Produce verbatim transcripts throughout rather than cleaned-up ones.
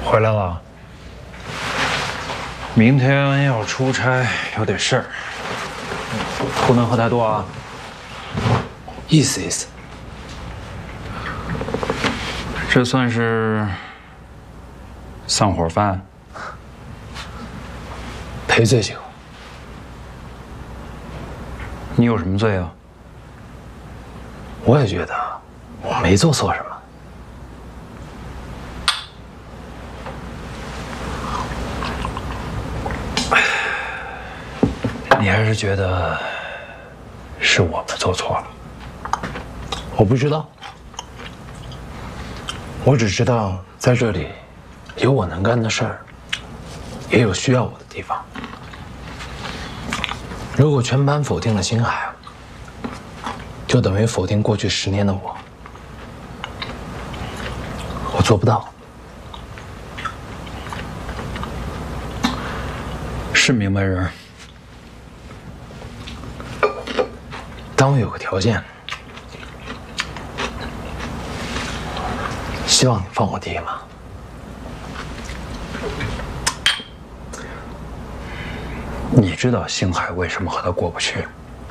回来了。明天要出差，有点事儿，不能喝太多啊。 意思意思。 这算是散伙饭。 赔罪行。 你有什么罪啊？ 我也觉得我没做错什么。 你还是觉得是我们做错了？我不知道，我只知道在这里有我能干的事儿，也有需要我的地方。如果全班否定了星海，就等于否定过去十年的我。我做不到。 是明白人。 但我有个条件，希望你放我弟嘛。 你知道星海为什么和他过不去？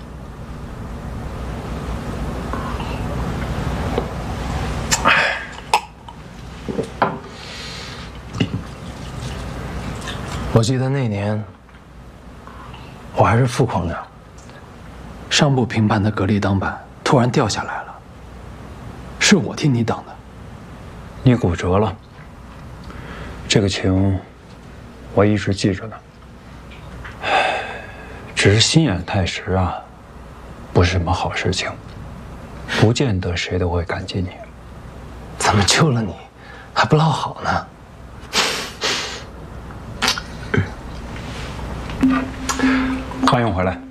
我记得那年，我还是副矿长。 上部平盘的格力挡板突然掉下来了，是我替你挡的。 你骨折了，这个情我一直记着呢。只是心眼太实啊，不是什么好事情，不见得谁都会感激你。 怎么救了你，还不落好呢？ 欢迎回来。